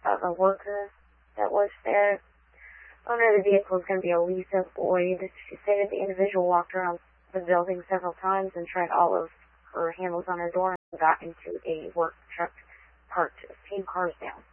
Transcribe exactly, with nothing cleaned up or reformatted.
of a worker that works there. Owner of the vehicle is going to be Elisa Boyd. She stated the individual walked around the building several times and tried all of her handles on her door and got into a work truck parked a few cars down.